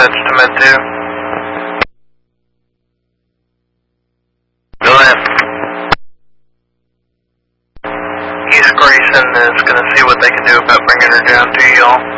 message to Med 2. Go ahead. East Grayson is going to see what they can do about bringing her down to y'all.